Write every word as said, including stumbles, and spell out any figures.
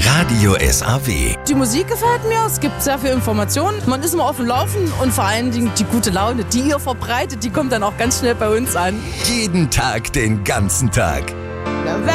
Radio S A W. Die Musik gefällt mir, es gibt sehr viel Informationen, man ist immer auf dem Laufen und vor allen Dingen die gute Laune, die ihr verbreitet, die kommt dann auch ganz schnell bei uns an. Jeden Tag, den ganzen Tag. Ja,